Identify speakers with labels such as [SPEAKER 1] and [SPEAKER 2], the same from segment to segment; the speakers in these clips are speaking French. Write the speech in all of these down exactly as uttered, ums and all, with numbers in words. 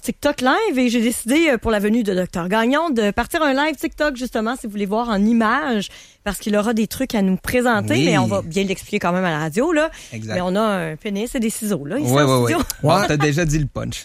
[SPEAKER 1] TikTok live et j'ai décidé pour la venue de Docteur Gagnon de partir un live TikTok justement si vous voulez voir en images parce qu'il aura des trucs à nous présenter oui. mais on va bien l'expliquer quand même à la radio là.
[SPEAKER 2] Exact.
[SPEAKER 1] Mais on a un pénis et des ciseaux là ici
[SPEAKER 2] ouais,
[SPEAKER 1] en
[SPEAKER 2] ouais,
[SPEAKER 1] studio.
[SPEAKER 2] Ouais. Ouais, t'as déjà dit le punch.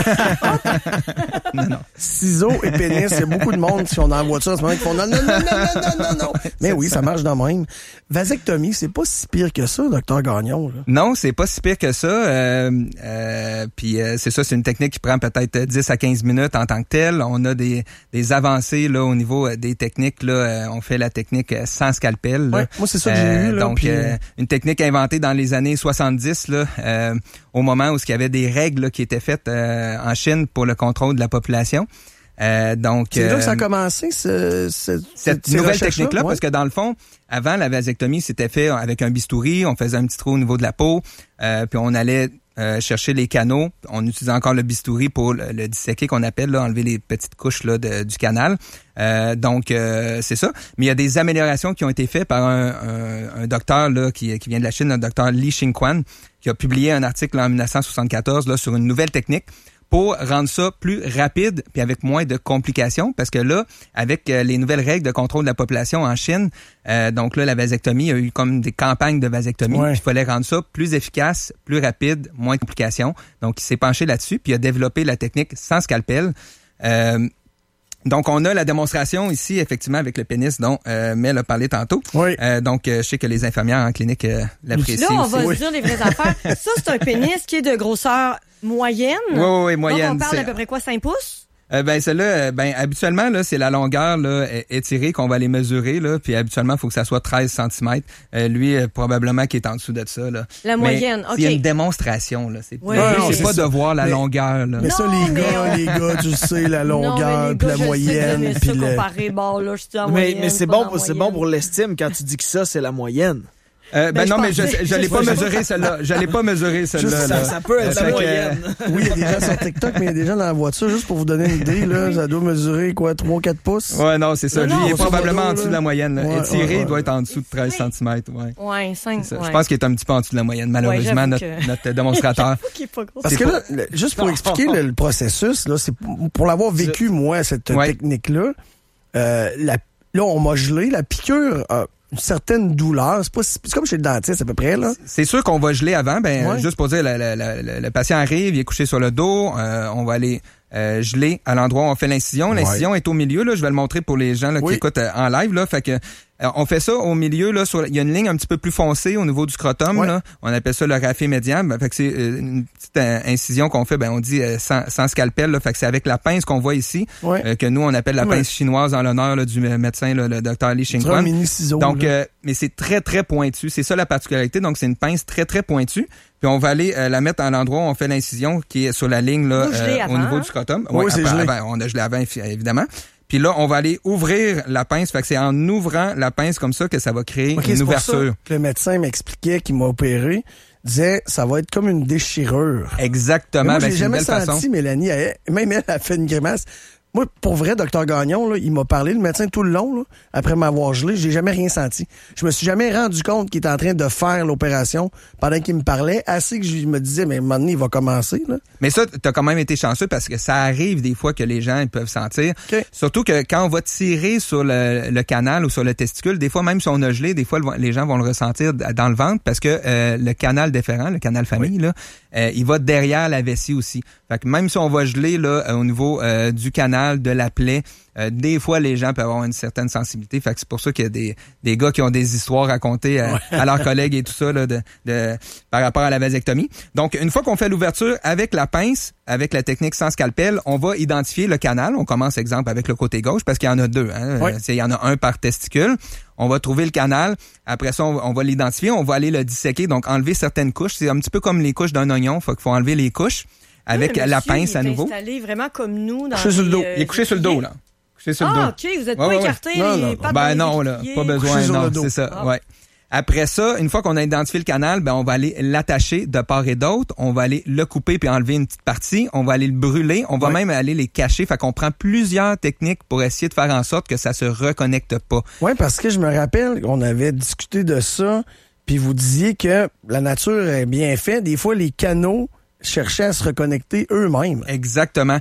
[SPEAKER 3] non, non. Ciseaux et pénis, il y a beaucoup de monde si on est en voiture en ce moment qui font non, non, non, non, non, non, non, non. Mais oui, ça marche dans le même. Vasectomie, c'est pas si pire que ça, Docteur Gagnon. Là.
[SPEAKER 2] Non, c'est pas si pire que ça. Euh, euh, puis euh, c'est ça, c'est une technique qui prend peut-être dix à quinze minutes en tant que telle. On a des, des avancées là au niveau des techniques. Là, euh, on fait la technique sans scalpel. Là.
[SPEAKER 3] Ouais, moi, c'est ça que j'ai
[SPEAKER 2] euh,
[SPEAKER 3] eu. Là,
[SPEAKER 2] donc,
[SPEAKER 3] puis...
[SPEAKER 2] euh, une technique inventée dans les années soixante-dix, là, euh, au moment où il y avait des règles là, qui étaient faites euh, en Chine pour le contrôle de la population. Euh, donc,
[SPEAKER 3] c'est là
[SPEAKER 2] euh,
[SPEAKER 3] que ça a commencé, ce, ce,
[SPEAKER 2] cette
[SPEAKER 3] ces
[SPEAKER 2] nouvelle technique-là,
[SPEAKER 3] ouais.
[SPEAKER 2] parce que dans le fond, avant, la vasectomie, c'était fait avec un bistouri, on faisait un petit trou au niveau de la peau, euh, puis on allait euh, chercher les canaux, on utilisait encore le bistouri pour le, le disséquer, qu'on appelle, là, enlever les petites couches là, de, du canal. Euh, donc, euh, c'est ça. Mais il y a des améliorations qui ont été faites par un, un, un docteur là, qui, qui vient de la Chine, le docteur Li Xingquan, qui a publié un article en dix-neuf cent soixante-quatorze là, sur une nouvelle technique pour rendre ça plus rapide puis avec moins de complications. Parce que là, avec euh, les nouvelles règles de contrôle de la population en Chine, euh, donc là, la vasectomie, il y a eu comme des campagnes de vasectomie. Ouais. Il fallait rendre ça plus efficace, plus rapide, moins de complications. Donc, il s'est penché là-dessus puis il a développé la technique sans scalpel. Euh, Donc, on a la démonstration ici, effectivement, avec le pénis dont euh, Mel a parlé tantôt.
[SPEAKER 3] Oui.
[SPEAKER 2] Euh, donc, euh, je sais que les infirmières en clinique euh, l'apprécient.
[SPEAKER 1] Là, on
[SPEAKER 2] aussi.
[SPEAKER 1] va
[SPEAKER 2] Oui.
[SPEAKER 1] se dire les vraies affaires. Ça, c'est un pénis qui est de grosseur moyenne.
[SPEAKER 2] Oui, oui, oui, moyenne.
[SPEAKER 1] Donc, on parle
[SPEAKER 2] c'est...
[SPEAKER 1] d'à peu près quoi, cinq pouces?
[SPEAKER 2] Euh, ben celle-là, ben habituellement là, c'est la longueur là étirée qu'on va aller mesurer là, puis habituellement il faut que ça soit treize centimètres. Euh, lui euh, probablement qui est en dessous de ça là.
[SPEAKER 1] La
[SPEAKER 2] mais
[SPEAKER 1] moyenne, OK.
[SPEAKER 2] Il y a une démonstration là, c'est
[SPEAKER 1] ouais,
[SPEAKER 2] le
[SPEAKER 1] ouais,
[SPEAKER 2] but, c'est,
[SPEAKER 3] c'est
[SPEAKER 2] pas
[SPEAKER 3] ça.
[SPEAKER 2] de voir la
[SPEAKER 3] mais,
[SPEAKER 2] longueur là.
[SPEAKER 3] Mais ça
[SPEAKER 1] non,
[SPEAKER 3] les
[SPEAKER 1] mais
[SPEAKER 3] gars,
[SPEAKER 1] on...
[SPEAKER 3] les gars, tu sais la longueur puis la
[SPEAKER 1] gars,
[SPEAKER 3] moyenne puis
[SPEAKER 1] ça
[SPEAKER 3] le
[SPEAKER 1] comparé, bon là, je suis en
[SPEAKER 4] mais,
[SPEAKER 1] moyenne.
[SPEAKER 4] Mais c'est bon, c'est bon pour l'estime quand tu dis que ça c'est la moyenne.
[SPEAKER 2] Euh, ben, ben non, mais je, je, je l'ai pas
[SPEAKER 1] je
[SPEAKER 2] mesuré celle-là. Je l'ai pas mesuré celle-là.
[SPEAKER 4] Ça,
[SPEAKER 2] là.
[SPEAKER 4] ça peut être
[SPEAKER 2] ça
[SPEAKER 4] la moyenne.
[SPEAKER 2] Que...
[SPEAKER 3] Oui, il y a des gens sur TikTok, mais il y a des gens dans la voiture. Juste pour vous donner une idée, là, ça doit mesurer quoi, trois quatre pouces?
[SPEAKER 2] Ouais, non, c'est ça.
[SPEAKER 1] Non,
[SPEAKER 2] Lui,
[SPEAKER 1] non,
[SPEAKER 2] il est probablement en dessous
[SPEAKER 3] là.
[SPEAKER 2] de la moyenne. Là.
[SPEAKER 3] Ouais,
[SPEAKER 2] Étiré,
[SPEAKER 3] ouais, ouais.
[SPEAKER 2] il doit être en dessous de treize centimètres. Ouais,
[SPEAKER 1] ouais cinq.
[SPEAKER 2] C'est ça.
[SPEAKER 1] Ouais.
[SPEAKER 2] Je pense qu'il est un petit peu en dessous de la moyenne, malheureusement,
[SPEAKER 1] ouais,
[SPEAKER 2] notre,
[SPEAKER 1] que...
[SPEAKER 2] notre démonstrateur.
[SPEAKER 1] Qu'il est pas gros.
[SPEAKER 3] Parce
[SPEAKER 2] c'est
[SPEAKER 3] que
[SPEAKER 2] pas...
[SPEAKER 3] là, juste pour expliquer le, le processus, là, c'est pour l'avoir vécu, moi, cette
[SPEAKER 2] ouais.
[SPEAKER 3] technique-là, euh, la, là, on m'a gelé, la piqûre... Euh, une certaine douleur. C'est pas c'est comme chez le dentiste à peu près là.
[SPEAKER 2] C'est sûr qu'on va geler avant. Ben
[SPEAKER 3] ouais.
[SPEAKER 2] juste pour dire, le, le, le, le patient arrive, il est couché sur le dos. Euh, on va aller euh, geler à l'endroit où on fait l'incision. L'incision ouais. est au milieu. Là, je vais le montrer pour les gens là,
[SPEAKER 3] oui.
[SPEAKER 2] qui écoutent euh, en live. Là, fait que euh, on fait ça au milieu. Là, sur, il y a une ligne un petit peu plus foncée au niveau du scrotum. Ouais. Là, on appelle ça le raphé médian. Ben, fait que c'est euh, une petite euh, incision qu'on fait. Ben on dit euh, sans, sans scalpel. Là, fait que c'est avec la pince qu'on voit ici,
[SPEAKER 3] ouais.
[SPEAKER 2] euh, que nous on appelle la
[SPEAKER 3] ouais.
[SPEAKER 2] pince chinoise en l'honneur là, du médecin, là, le docteur Li Xingquan. Donc, euh, mais c'est très très pointu. C'est ça la particularité. Donc c'est une pince très très pointue. Puis on va aller euh, la mettre à l'endroit où on fait l'incision, qui est sur la ligne là, euh,
[SPEAKER 1] avant,
[SPEAKER 2] au niveau
[SPEAKER 1] hein?
[SPEAKER 2] du scrotum.
[SPEAKER 3] Oui,
[SPEAKER 2] ouais,
[SPEAKER 3] c'est
[SPEAKER 2] avant,
[SPEAKER 3] gelé.
[SPEAKER 2] avant, on a gelé avant, évidemment. Puis là, on va aller ouvrir la pince. Fait que c'est en ouvrant la pince comme ça que ça va créer
[SPEAKER 3] okay,
[SPEAKER 2] une ouverture.
[SPEAKER 3] Pour ça que le médecin m'expliquait qu'il m'a opéré, disait ça va être comme une déchirure.
[SPEAKER 2] Exactement.
[SPEAKER 3] Mais moi,
[SPEAKER 2] ben,
[SPEAKER 3] j'ai jamais
[SPEAKER 2] une belle
[SPEAKER 3] senti,
[SPEAKER 2] façon.
[SPEAKER 3] Mélanie, elle, même elle a fait une grimace. Moi, pour vrai, docteur Gagnon, là, il m'a parlé, le médecin, tout le long, là, après m'avoir gelé, j'ai jamais rien senti. Je me suis jamais rendu compte qu'il était en train de faire l'opération pendant qu'il me parlait, assez que je me disais, mais à un moment donné, il va commencer, là.
[SPEAKER 2] Mais ça, t'as quand même été chanceux parce que ça arrive des fois que les gens ils peuvent sentir.
[SPEAKER 3] Okay.
[SPEAKER 2] Surtout que quand on va tirer sur le, le canal ou sur le testicule, des fois, même si on a gelé, des fois, les gens vont le ressentir dans le ventre parce que euh, le canal déférent, le canal famille, oui. là, euh, il va derrière la vessie aussi. Fait que même si on va geler là, au niveau euh, du canal, de la plaie, euh, des fois les gens peuvent avoir une certaine sensibilité. Fait que c'est pour ça qu'il y a des, des gars qui ont des histoires racontées à, à leurs collègues et tout ça là, de, de, par rapport à la vasectomie. Donc une fois qu'on fait l'ouverture avec la pince, avec la technique sans scalpel, on va identifier le canal. On commence exemple avec le côté gauche parce qu'il y en a deux. Hein?
[SPEAKER 3] Oui.
[SPEAKER 2] Il y en a un par testicule. On va trouver le canal. Après ça, on va, on va l'identifier. On va aller le disséquer, donc enlever certaines couches. C'est un petit peu comme les couches d'un oignon. Faut qu'il faut enlever les couches. Avec
[SPEAKER 1] oui,
[SPEAKER 2] la pince à nouveau.
[SPEAKER 1] Il est installé vraiment comme nous. Dans
[SPEAKER 2] couché sur le dos.
[SPEAKER 1] Euh,
[SPEAKER 2] il est couché sur le dos, là. Couché sur
[SPEAKER 1] ah,
[SPEAKER 2] le dos.
[SPEAKER 1] OK. Vous êtes
[SPEAKER 2] ouais,
[SPEAKER 1] pas
[SPEAKER 2] ouais,
[SPEAKER 1] écarté.
[SPEAKER 2] non, non.
[SPEAKER 1] Pas
[SPEAKER 2] Ben non, là. Pas besoin, non. C'est ça, ah. ouais. Après ça, une fois qu'on a identifié le canal, ben on va aller l'attacher de part et d'autre. On va aller le couper puis enlever une petite partie. On va aller le brûler. On va ouais. même aller les cacher. Fait qu'on prend plusieurs techniques pour essayer de faire en sorte que ça se reconnecte pas.
[SPEAKER 3] Oui, parce que je me rappelle qu'on avait discuté de ça, puis vous disiez que la nature est bien faite. Des fois, les canaux cherchaient à se reconnecter eux-mêmes.
[SPEAKER 2] Exactement.